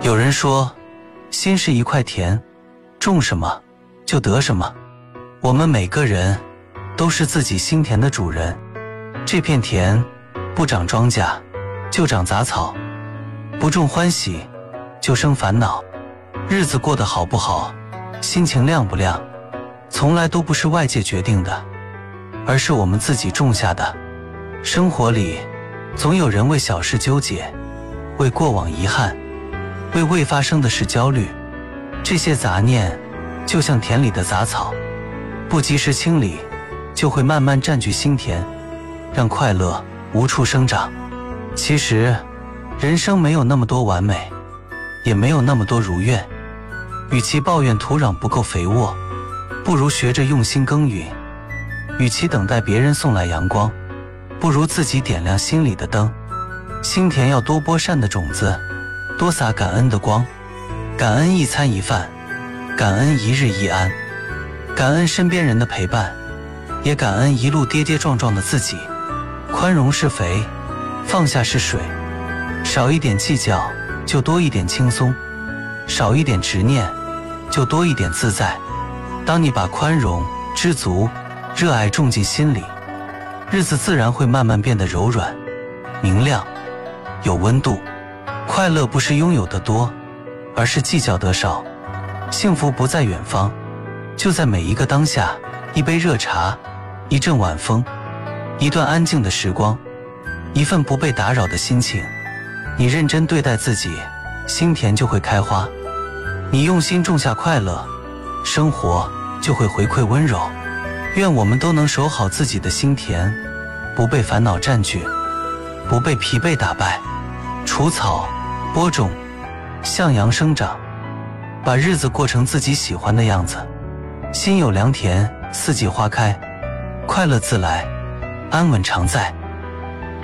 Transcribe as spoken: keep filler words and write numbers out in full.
有人说，心是一块田，种什么就得什么。我们每个人都是自己心田的主人。这片田不长庄稼，就长杂草；不种欢喜，就生烦恼。日子过得好不好，心情亮不亮，从来都不是外界决定的，而是我们自己种下的。生活里总有人为小事纠结，为过往遗憾，为未发生的事焦虑。这些杂念就像田里的杂草，不及时清理，就会慢慢占据心田，让快乐无处生长。其实人生没有那么多完美，也没有那么多如愿。与其抱怨土壤不够肥沃，不如学着用心耕耘。与其等待别人送来阳光，不如自己点亮心里的灯。心田要多播善的种子，多撒感恩的光。感恩一餐一饭，感恩一日一安，感恩身边人的陪伴，也感恩一路跌跌撞撞的自己。宽容是肥，放下是水，少一点计较，就多一点轻松；少一点执念，就多一点自在。当你把宽容、知足、热爱种进心里，日子自然会慢慢变得柔软、明亮、有温度。快乐不是拥有的多，而是计较得少。幸福不在远方，就在每一个当下。一杯热茶，一阵晚风，一段安静的时光，一份不被打扰的心情。你认真对待自己，心田就会开花。你用心种下快乐，生活就会回馈温柔。愿我们都能守好自己的心田，不被烦恼占据，不被疲惫打败。除草播种，向阳生长，把日子过成自己喜欢的样子。心有良田，四季花开，快乐自来，安稳常在。